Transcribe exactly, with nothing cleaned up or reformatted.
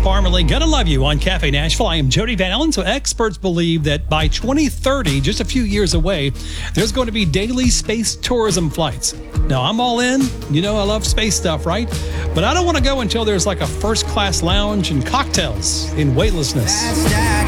Parmalee, gonna love you on Cafe Nashville. I am Jody Van Allen. So experts believe that by twenty thirty, just a few years away, there's going to be daily space tourism flights. Now, I'm all in. You know, I love space stuff, right? But I don't want to go until there's like a first-class lounge and cocktails in weightlessness.